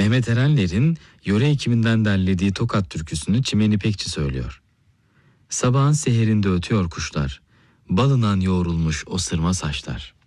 Mehmet Erenler'in yöre hekiminden derlediği Tokat türküsünü Çimen İpekçi söylüyor. Sabahın seherinde ötüyor kuşlar, balından yoğrulmuş o sırma saçlar.